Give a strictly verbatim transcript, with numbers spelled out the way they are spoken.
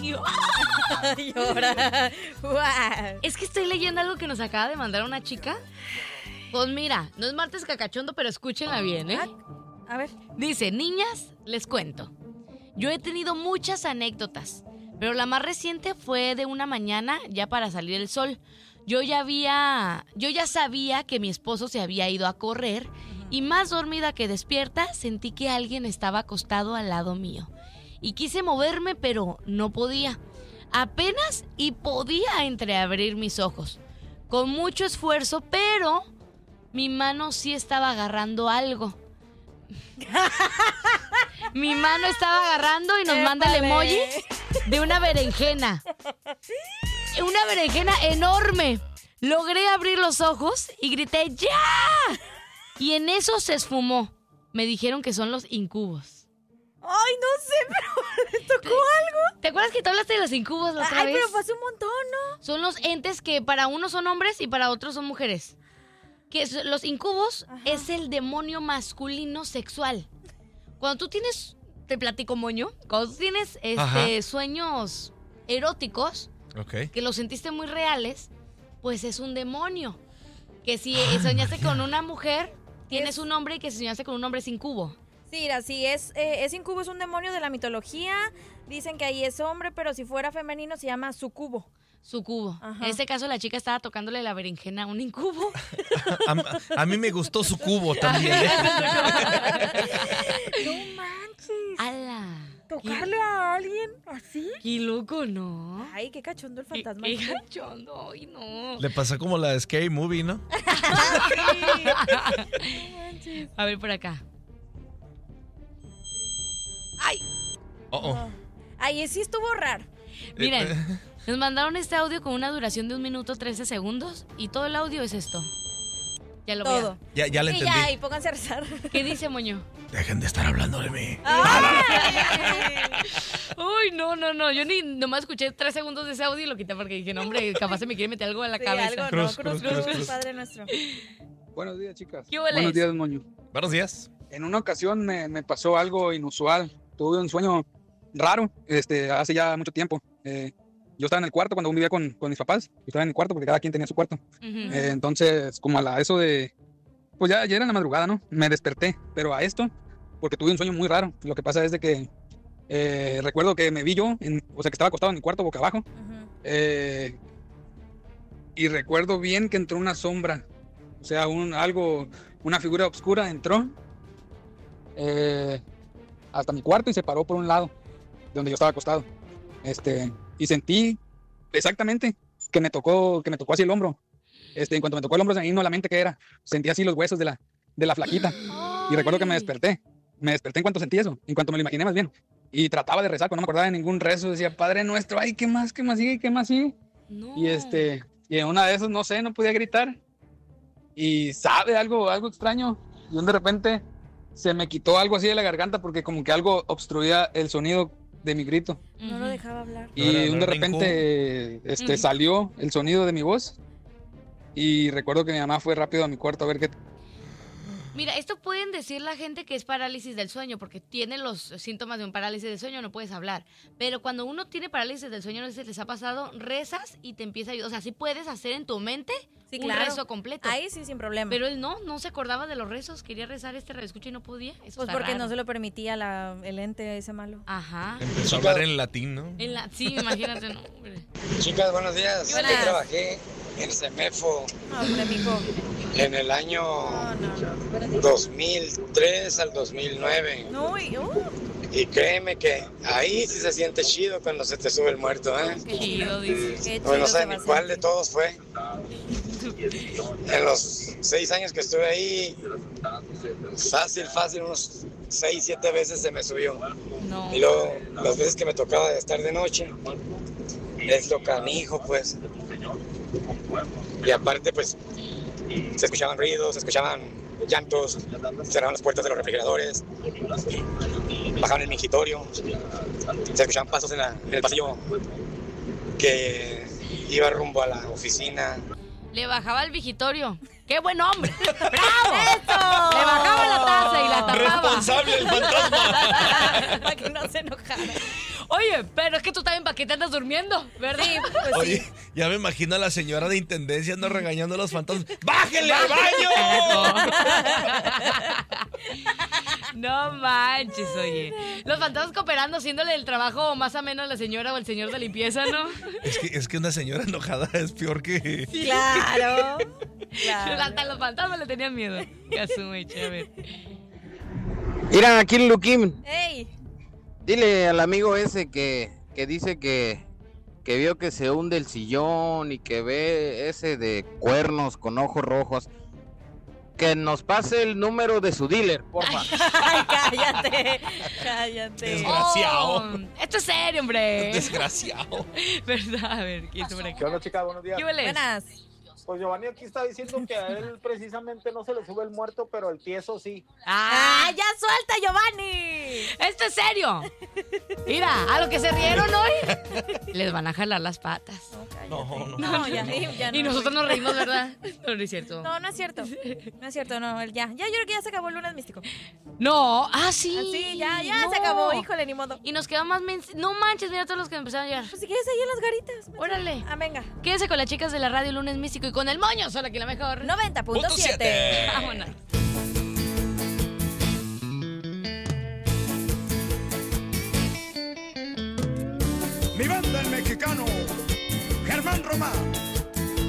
Llora. Es que estoy leyendo algo que nos acaba de mandar una chica. Pues mira, no es martes cacachondo, pero escúchenla bien, ¿eh? A ver. Dice, niñas, les cuento. Yo he tenido muchas anécdotas, pero la más reciente fue de una mañana ya para salir el sol. Yo ya había, yo ya sabía que mi esposo se había ido a correr y más dormida que despierta sentí que alguien estaba acostado al lado mío. Y quise moverme, pero no podía. Apenas y podía entreabrir mis ojos. Con mucho esfuerzo, pero mi mano sí estaba agarrando algo. Mi mano estaba agarrando y nos ¡Épale! manda el emoji de una berenjena. Una berenjena enorme. Logré abrir los ojos y grité ¡ya! Y en eso se esfumó. Me dijeron que son los incubos. Ay, no sé, pero ¿le tocó algo? ¿Te acuerdas que tú hablaste de los incubos la otra Ay, vez? pero pasó un montón, ¿no? Son los entes que para unos son hombres y para otros son mujeres. Que es- los incubos Ajá. es el demonio masculino sexual. Cuando tú tienes, te platico moño, cuando tú tienes Ajá. este, sueños eróticos, Ok. que los sentiste muy reales, pues es un demonio. Que si soñaste con una mujer, tienes Es- un hombre, y que si soñaste con un hombre es incubo. Sí, mira, sí, es, eh, es incubo, es un demonio de la mitología. Dicen que ahí es hombre, pero si fuera femenino se llama sucubo. Sucubo. Ajá. En este caso la chica estaba tocándole la berenjena a un incubo. A, a mí me gustó su cubo también. ¿eh? No manches. ¡Hala! ¿Tocarle a alguien así? ¡Qué loco, no! Ay, qué cachondo el ¡Qué, fantasma. qué este. cachondo! ¡Ay, no! Le pasó como la de Scary Movie, ¿no? No manches. A ver, por acá. ¡Ay! Oh, oh. No. Ay, sí estuvo raro. Miren, nos mandaron este audio con una duración de un minuto trece segundos y todo el audio es esto. Ya lo Todo. Ya, ya le Y entendí. ya, y pónganse a rezar. veo. ¿Qué dice, moño? Dejen de estar hablando de mí. Uy, no, no, no. Yo ni nomás escuché tres segundos de ese audio y lo quité porque dije, no, hombre, capaz se me quiere meter algo en la Sí, cabeza. algo, Cruz, no, cruz, cruz, cruz, cruz, cruz, cruz. Padre nuestro. Buenos días, chicas. ¿Qué hueles? Buenos días, Moño. Buenos días. En una ocasión me, me pasó algo inusual. Tuve un sueño raro este, hace ya mucho tiempo. Eh, yo estaba en el cuarto cuando aún vivía con, con mis papás. Yo estaba en el cuarto porque cada quien tenía su cuarto. Ujú. Eh, entonces, como a la, eso de... Pues ya, ya era en la madrugada, ¿no? Me desperté. Pero a esto, porque tuve un sueño muy raro. Lo que pasa es de que eh, recuerdo que me vi yo, en- o sea, que estaba acostado en mi cuarto boca abajo. Ujú. Eh, y recuerdo bien que entró una sombra, o sea, un, algo, una figura oscura entró eh, hasta mi cuarto y se paró por un lado, de donde yo estaba acostado. Este, y sentí exactamente que me tocó, que me tocó así el hombro. Este, en cuanto me tocó el hombro, se me vino a la mente que era. Sentí así los huesos de la, de la flaquita. Y recuerdo que me Ay. desperté. Me desperté en cuanto sentí eso, en cuanto me lo imaginé más bien. Y trataba de rezar, pero no me acordaba de ningún rezo. Decía, Padre nuestro, ay, ¿qué más, qué más sigue, qué más sigue? No. Y este, y en una de esas, no sé, no podía gritar. Y sabe algo, algo extraño. Y de repente se me quitó algo así de la garganta porque como que algo obstruía el sonido de mi grito. No lo dejaba hablar. Y Era- un era de repente este, Ujú. salió el sonido de mi voz. Y recuerdo que mi mamá fue rápido a mi cuarto a ver qué. Mira, esto pueden decir la gente que es parálisis del sueño, porque tiene los síntomas de un parálisis del sueño, no puedes hablar. Pero cuando uno tiene parálisis del sueño, no sé si les ha pasado, rezas y te empieza a ayudar. O sea, sí puedes hacer en tu mente Sí, un claro. rezo completo. Ahí sí, sin problema. Pero él no, no se acordaba de los rezos, quería rezar este reescucha y no podía. Eso pues está porque raro. no se lo permitía la, el ente ese malo. Ajá. Empezó a hablar en latín, ¿no? En la, sí, imagínate, no, hombre. Chicas, buenos días. Buenas. Yo trabajé en Semefo Hombre, mijo. en el año No, no. dos mil tres al dos mil nueve. No, y, uh, Y créeme que ahí sí se siente chido cuando se te sube el muerto, ¿eh? Qué chido, dice. qué Bueno, no chido sé se va ni a cuál de sentir. todos fue. En los seis años que estuve ahí, fácil, fácil, unos seis, siete veces se me subió. No. Y luego, las veces que me tocaba estar de noche, es lo canijo, pues. Y aparte, pues, se escuchaban ruidos, se escuchaban llantos, cerraban las puertas de los refrigeradores, bajaban el mingitorio, se escuchaban pasos en, la- en el pasillo que iba rumbo a la oficina. Le bajaba el vigitorio. ¡Qué buen hombre! ¡Bravo! ¡Eso! Le bajaba la taza y la tapaba. Responsable el fantasma. Para que no se enojara. Oye, Oye, pero es que tú también, ¿para qué te andas durmiendo? ¿Verdad? Sí, pues Oye, sí. ya me imagino a la señora de intendencia ando regañando a los fantasmas. ¡Bájenle al baño! No manches, oye. Los fantasmas cooperando, haciéndole el trabajo más o menos a la señora o el señor de limpieza, ¿no? Es que, es que una señora enojada es peor que... Claro. claro. Hasta los fantasmas le tenían miedo. Ya su mecha, a ver. Mira, aquí en Luquín, ¡Ey! dile al amigo ese que, que dice que, que vio que se hunde el sillón y que ve ese de cuernos con ojos rojos, que nos pase el número de su dealer, porfa. Ay, cállate. Cállate. Desgraciado. Oh, esto es serio, hombre. Desgraciado. ¿Verdad? A ver, ¿quién está por ¿Qué acá? onda, chicas? Buenos días. ¿Qué huele? Buenas. Pues Giovanni aquí está diciendo que a él precisamente no se le sube el muerto, pero el tieso sí. ¡Ah! ¡Ah, ya suelta, Giovanni! ¡Esto es serio! Mira, a lo que se rieron hoy, les van a jalar las patas. No, no. No, ya, ya no. Y nosotros nos reímos, ¿verdad? No, no es cierto. No, no es cierto. No es cierto, no, ya. Ya, yo creo que ya se acabó el lunes místico. No, ah, sí. Así, ya, ya No. se acabó, híjole, ni modo. Y nos quedó más... mens- No manches, mira todos los que empezaron a llegar. Pues si quieres ahí en las garitas. vete. Órale. Ah, venga. Quédese con las chicas de la radio Lunes Místico y con el moño, solo aquí la mejor. noventa punto Punto siete. siete. Vámonos. Mi banda el mexicano, Germán Román.